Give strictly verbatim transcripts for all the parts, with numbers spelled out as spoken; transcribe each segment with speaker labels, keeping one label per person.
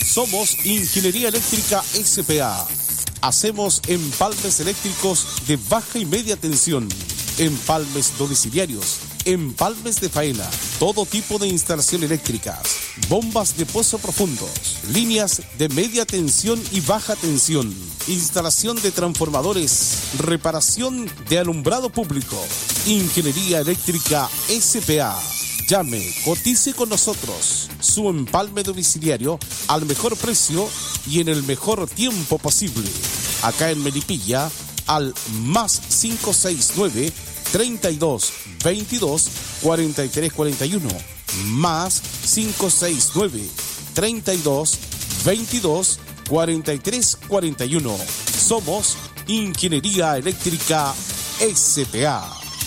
Speaker 1: Somos Ingeniería Eléctrica S P A. Hacemos empalmes eléctricos de baja y media tensión, empalmes domiciliarios, empalmes de faena, todo tipo de instalación eléctricas, bombas de pozo profundos, líneas de media tensión y baja tensión, instalación de transformadores, reparación de alumbrado público. Ingeniería Eléctrica S P A. Llame, cotice con nosotros su empalme domiciliario al mejor precio y en el mejor tiempo posible. Acá en Melipilla, al más cinco seis nueve, treinta y dos, veintidós, cuarenta y tres cuarenta y uno. Más cinco seis nueve, treinta y dos, veintidós, cuarenta y tres cuarenta y uno. Somos Ingeniería Eléctrica S P A.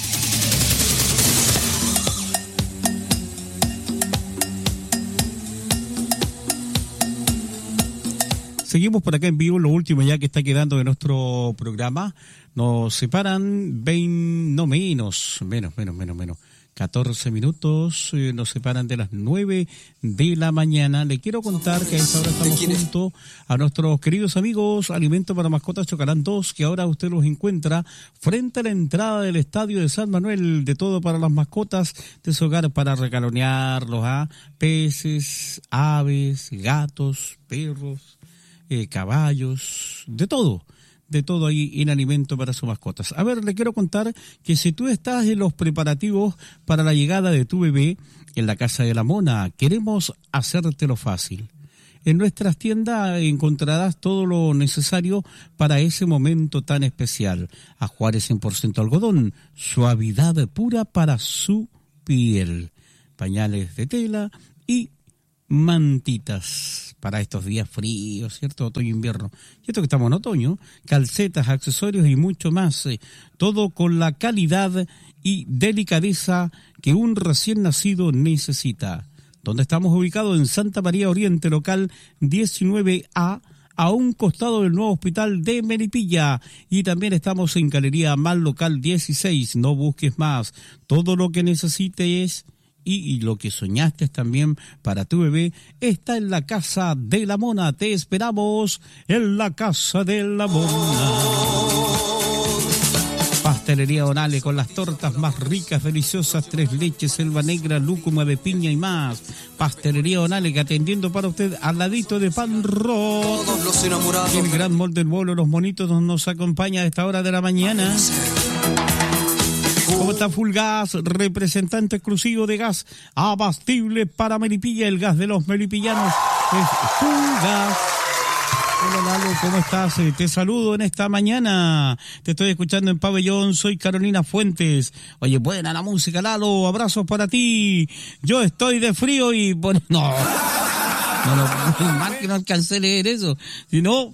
Speaker 2: Seguimos por acá en vivo, lo último ya que está quedando de nuestro programa. Nos separan veinte, no menos, menos, menos, menos, menos. catorce minutos, eh, nos separan de las nueve de la mañana. Le quiero contar que a esta hora estamos junto a nuestros queridos amigos Alimento para Mascotas Chocalán dos, que ahora usted los encuentra frente a la entrada del estadio de San Manuel. De todo para las mascotas de su hogar, para recalonearlos, ¿ah? Peces, aves, gatos, perros, eh, caballos, de todo. de todo ahí en alimento para sus mascotas. A ver, le quiero contar que si tú estás en los preparativos para la llegada de tu bebé en la Casa de la Mona, queremos hacértelo fácil. En nuestras tiendas encontrarás todo lo necesario para ese momento tan especial. Ajuares cien por ciento algodón, suavidad pura para su piel, pañales de tela y mantitas para estos días fríos, ¿cierto? Otoño, invierno. Y esto que estamos en otoño, calcetas, accesorios y mucho más. Eh, todo con la calidad y delicadeza que un recién nacido necesita. Donde estamos ubicados en Santa María Oriente, local diecinueve A, a un costado del nuevo hospital de Melipilla. Y también estamos en Galería Mal, local dieciséis. No busques más. Todo lo que necesites Y, y lo que soñaste también para tu bebé está en la Casa de la Mona. Te esperamos en la Casa de la Mona. Pastelería Donale con las tortas más ricas, deliciosas, tres leches, selva negra, lúcuma de piña y más. Pastelería Donale, que atendiendo para usted al ladito de Pan Roto. El gran molde del Bolo, los monitos nos acompaña a esta hora de la mañana. ¿Cómo está Full Gas? Representante exclusivo de gas abastible para Melipilla. El gas de los melipillanos es Full Gas. Hola Lalo, ¿cómo estás? Te saludo en esta mañana. Te estoy escuchando en Pabellón. Soy Carolina Fuentes. Oye, buena la música, Lalo. Abrazos para ti. Yo estoy de frío y... Bueno, no. No, no, mal que no alcancé a leer eso. Si no...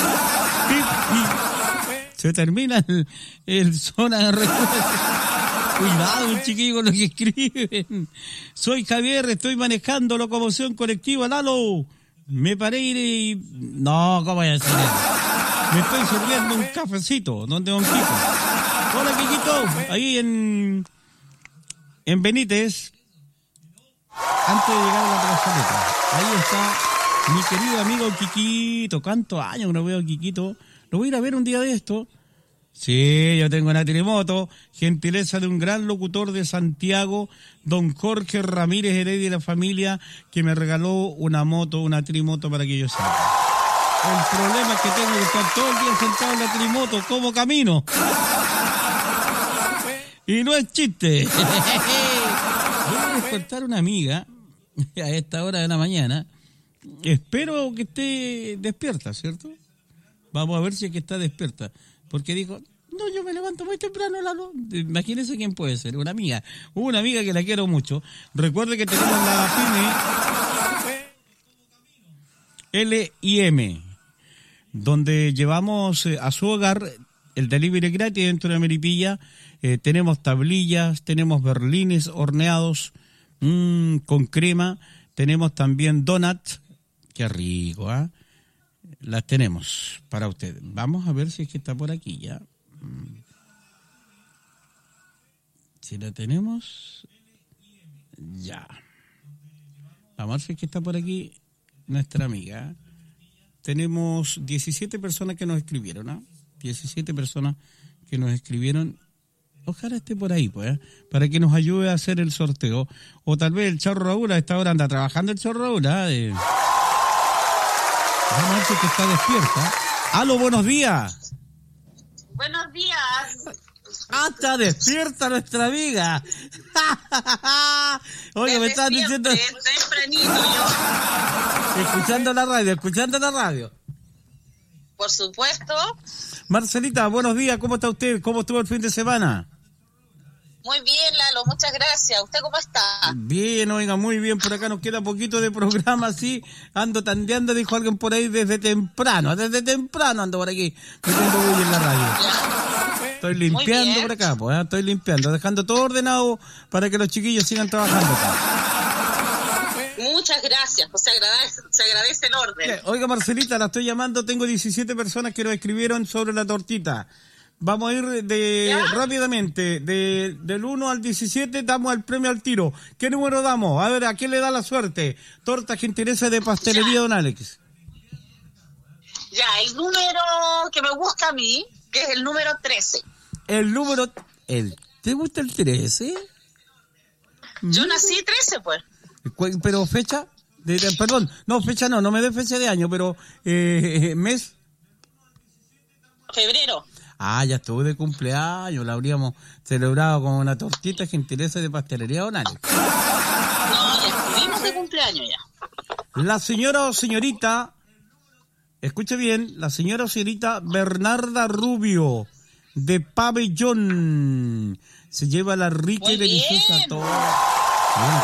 Speaker 2: Se termina el, el zona de respuesta. Cuidado, chiquillos, con lo que escriben. Soy Javier, estoy manejando locomoción colectiva, Lalo. Me paré y... No, ¿cómo voy a decir eso? Me estoy sirviendo un cafecito, donde Don Kiko. Hola, Kikito. Ahí en... En Benítez. Antes de llegar a la plazoleta. Ahí está mi querido amigo Kikito. ¿Cuántos años no veo a Kikito? Lo voy a ir a ver un día de esto. Sí, yo tengo una trimoto, gentileza de un gran locutor de Santiago, don Jorge Ramírez Heredia y la familia, que me regaló una moto, una trimoto para que yo salga. El problema es que tengo que estar todo el día sentado en la trimoto, como camino. Y no es chiste. Voy a despertar a una amiga a esta hora de la mañana. Espero que esté despierta, ¿cierto? Vamos a ver si es que está despierta. Porque dijo, no, yo me levanto muy temprano, Lalo. Imagínense quién puede ser, una amiga. Una amiga que la quiero mucho. Recuerde que tenemos la pyme L I M, donde llevamos a su hogar el delivery gratis dentro de Melipilla. Eh, tenemos tablillas, tenemos berlines horneados mmm, con crema. Tenemos también donuts. Qué rico, ¿ah? ¿eh? Las tenemos para usted. Vamos a ver si es que está por aquí ya. Si la tenemos, ya. Vamos a ver si es que está por aquí nuestra amiga. tenemos diecisiete personas que nos escribieron, ¿ah? diecisiete personas que nos escribieron. Ojalá esté por ahí, pues, ¿eh? Para que nos ayude a hacer el sorteo. O tal vez el Chorro Raúl a esta hora anda trabajando el Chorro Raúl, ¿eh? Vamos a ver si que está despierta. ¡Aló, buenos días!
Speaker 3: Buenos días.
Speaker 2: ¡Ah, está despierta nuestra amiga! Oye, me están diciendo...
Speaker 3: Tempranito yo.
Speaker 2: Escuchando la radio, escuchando la radio.
Speaker 3: Por supuesto.
Speaker 2: Marcelita, buenos días, ¿cómo está usted? ¿Cómo estuvo el fin de semana?
Speaker 3: Muy bien, Lalo, muchas gracias. ¿Usted cómo está?
Speaker 2: Bien, oiga, muy bien. Por acá nos queda poquito de programa, sí. Ando tandeando, dijo alguien por ahí, desde temprano. Desde temprano ando por aquí. Metiendo bulla en la radio. Estoy limpiando por acá, pues, ¿eh? Estoy limpiando, dejando todo ordenado para que los chiquillos sigan trabajando acá.
Speaker 3: Muchas gracias, pues se agradece, se agradece el orden.
Speaker 2: Oiga, Marcelita, la estoy llamando. Tengo diecisiete personas que nos escribieron sobre la tortita. Vamos a ir de ¿Ya? rápidamente, de del uno al diecisiete, damos el premio al tiro. ¿Qué número damos? A ver, ¿a quién le da la suerte? Torta Gentileza de Pastelería ya. Don Alex.
Speaker 3: Ya, el número que me gusta a mí, que es el número trece.
Speaker 2: El número... El, ¿te gusta el trece?
Speaker 3: Yo ¿Mm? nací trece, pues.
Speaker 2: ¿Pero fecha? De, de, perdón, no, fecha no, no me dé fecha de año, pero eh, mes.
Speaker 3: Febrero.
Speaker 2: Ah, ya estuvo de cumpleaños, la habríamos celebrado con una tortita Gentileza de Pastelería Don Alex.
Speaker 3: No, ya estuvimos de cumpleaños ya.
Speaker 2: La señora o señorita, escuche bien, la señora o señorita Bernarda Rubio, de Pabellón, se lleva la rica y deliciosa torta. Bueno,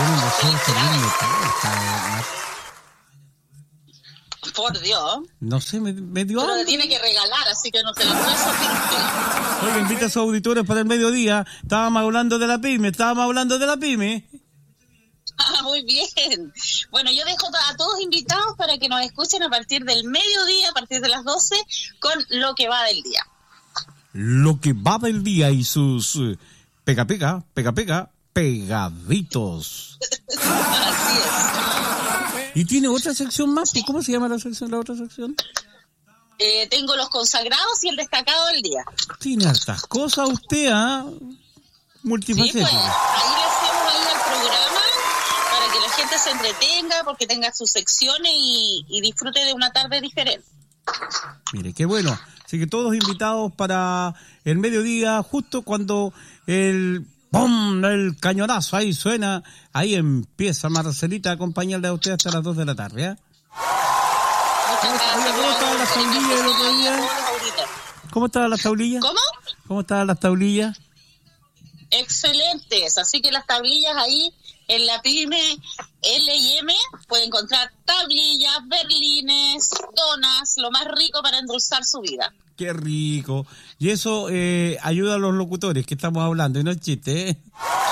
Speaker 3: por Dios.
Speaker 2: No sé, me, me dio
Speaker 3: Pero le tiene que regalar, así que no se la puede sortear.
Speaker 2: Oiga, invita a sus auditores para el mediodía. Estábamos hablando de la pyme, estábamos hablando de la pyme.
Speaker 3: Ah, muy bien. Bueno, yo dejo a todos invitados para que nos escuchen a partir del mediodía, a partir de las doce, con Lo que va del día.
Speaker 2: Lo que va del día y sus uh, pega, pega, pega, pega, pegaditos.
Speaker 3: Así es.
Speaker 2: ¿Y tiene otra sección más? Sí. ¿Cómo se llama la sección, la otra sección?
Speaker 3: Eh, tengo los consagrados y el destacado del día.
Speaker 2: Tiene hartas cosas usted, ¿ah? ¿eh? Multifacética.
Speaker 3: Sí, pues, ahí le hacemos ahí al programa para que la gente se entretenga, porque tenga sus secciones y, y disfrute de una tarde diferente.
Speaker 2: Mire, qué bueno. Así que todos invitados para el mediodía, justo cuando el... ¡Pum! El cañonazo ahí suena, ahí empieza Marcelita a acompañarle a usted hasta las dos de la tarde, ¿eh?
Speaker 3: Muchas gracias.
Speaker 2: ¿Cómo estaban las tablillas el otro día? ¿Cómo estaban las tablillas?
Speaker 3: ¿Cómo?
Speaker 2: ¿Cómo estaban las tablillas?
Speaker 3: Excelentes, así que las tablillas ahí en la pyme L y M puede encontrar tablillas, berlines, donas, lo más rico para endulzar su vida.
Speaker 2: Qué rico. Y eso eh, ayuda a los locutores que estamos hablando, y no es chiste, ¿eh?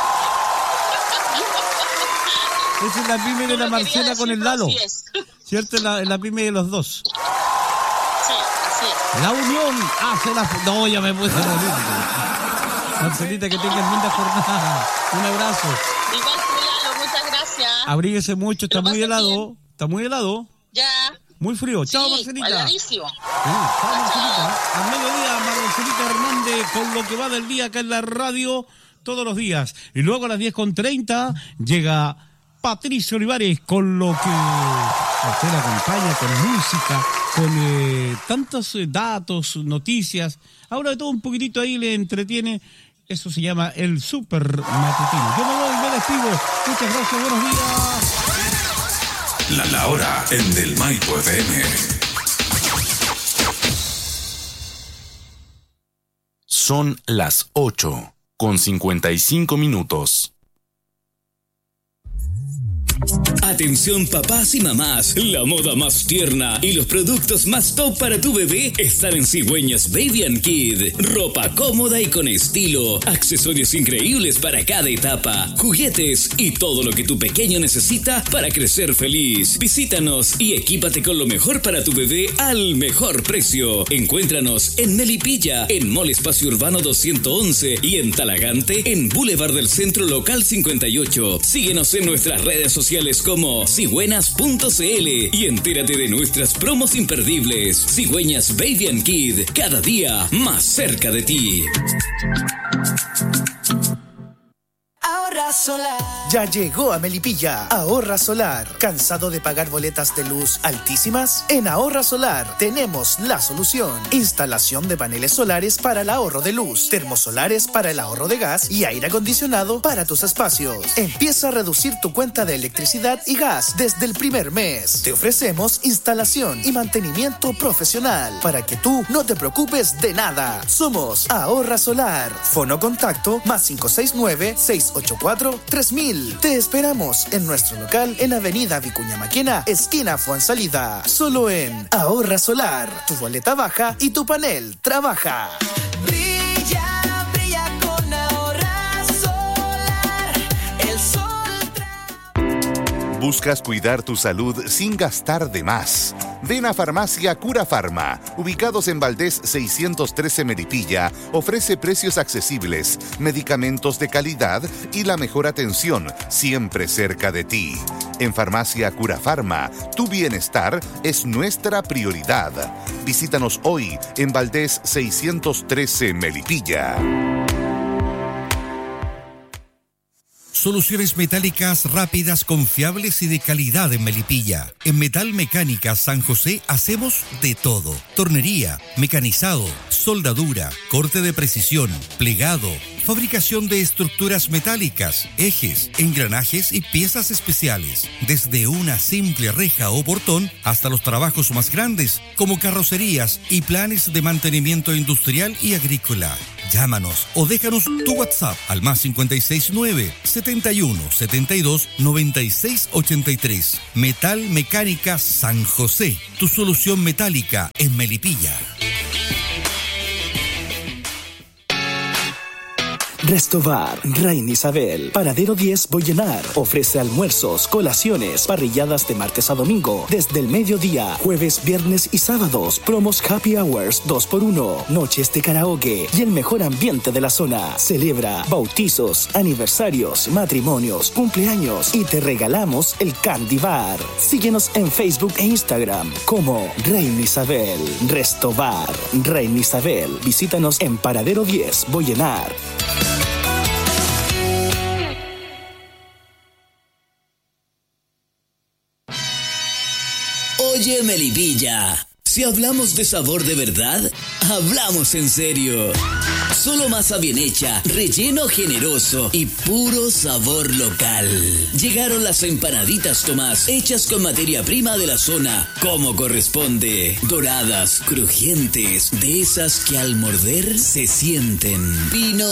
Speaker 2: Esa es la pyme de la Marcela con el Lalo.
Speaker 3: Es.
Speaker 2: ¿Cierto? La, la pyme de los dos.
Speaker 3: Sí, así es.
Speaker 2: La unión hace la... No, ya me puse bonito. Marcelita, que tengas linda jornada. Un abrazo.
Speaker 3: Igual tú, Lalo, muchas gracias.
Speaker 2: Abríguese mucho, está muy helado. Bien. Está muy helado.
Speaker 3: Ya.
Speaker 2: Muy frío.
Speaker 3: Sí,
Speaker 2: chao, Marcelita.
Speaker 3: Heladísimo.
Speaker 2: Sí, chao, Marcelita. Al mediodía, Marcelita Hernández con lo que va del día acá en la radio todos los días. Y luego a las diez con treinta llega Patricio Olivares con lo que usted la acompaña, con música, con eh, tantos eh, datos, noticias. Ahora de todo un poquitito ahí le entretiene. Eso se llama el Super Matutino. Yo me voy, me despido. Muchas gracias, buenos días.
Speaker 4: La, la hora en Del Maipo F M. Son las ocho con cincuenta y cinco minutos.
Speaker 5: Atención papás y mamás, la moda más tierna y los productos más top para tu bebé están en Cigüeñas Baby and Kid. Ropa cómoda y con estilo, accesorios increíbles para cada etapa, juguetes y todo lo que tu pequeño necesita para crecer feliz. Visítanos y equípate con lo mejor para tu bebé al mejor precio. Encuéntranos en Melipilla, en Mall Espacio Urbano doscientos once y en Talagante, en Boulevard del Centro Local cincuenta y ocho. Síguenos en nuestras redes sociales sociales como cigüenas punto c l y entérate de nuestras promos imperdibles. Cigüeñas Baby and Kid, cada día más cerca de ti.
Speaker 6: Ahorra Solar. Ya llegó a Melipilla. Ahorra Solar. ¿Cansado de pagar boletas de luz altísimas? En Ahorra Solar tenemos la solución. Instalación de paneles solares para el ahorro de luz, termosolares para el ahorro de gas y aire acondicionado para tus espacios. Empieza a reducir tu cuenta de electricidad y gas desde el primer mes. Te ofrecemos instalación y mantenimiento profesional para que tú no te preocupes de nada. Somos Ahorra Solar. Fono contacto más cinco seis nueve, seis ocho cuatro, tres mil. Te esperamos en nuestro local en Avenida Vicuña Maquena, esquina Fuensalida. Solo en Ahorra Solar. Tu boleta baja y tu panel trabaja.
Speaker 7: Brilla, brilla con Ahorra Solar. El sol tra-
Speaker 8: ¿Buscas cuidar tu salud sin gastar de más? Ven a Farmacia Cura Farma, ubicados en Valdés seiscientos trece Melipilla, ofrece precios accesibles, medicamentos de calidad y la mejor atención, siempre cerca de ti. En Farmacia Cura Farma, tu bienestar es nuestra prioridad. Visítanos hoy en Valdés seiscientos trece Melipilla.
Speaker 9: Soluciones metálicas rápidas, confiables y de calidad en Melipilla. En Metal Mecánica San José hacemos de todo. Tornería, mecanizado, soldadura, corte de precisión, plegado, fabricación de estructuras metálicas, ejes, engranajes y piezas especiales. Desde una simple reja o portón hasta los trabajos más grandes, como carrocerías y planes de mantenimiento industrial y agrícola. Llámanos o déjanos tu WhatsApp al más cinco seis nueve, setenta y uno, setenta y dos, noventa y seis ochenta y tres. Metal Mecánica San José, tu solución metálica en Melipilla.
Speaker 6: Restobar, Reina Isabel, Paradero diez Boyenar, ofrece almuerzos, colaciones, parrilladas de martes a domingo, desde el mediodía, jueves, viernes y sábados, promos happy hours dos por uno, noches de karaoke y el mejor ambiente de la zona. Celebra bautizos, aniversarios, matrimonios, cumpleaños y te regalamos el Candy Bar. Síguenos en Facebook e Instagram como Reina Isabel. Restobar, Reina Isabel, visítanos en Paradero diez Boyenar.
Speaker 5: Oye, Melipilla, si hablamos de sabor de verdad, hablamos en serio. Solo masa bien hecha, relleno generoso y puro sabor local. Llegaron las empanaditas Tomás, hechas con materia prima de la zona, como corresponde. Doradas, crujientes, de esas que al morder se sienten. Vino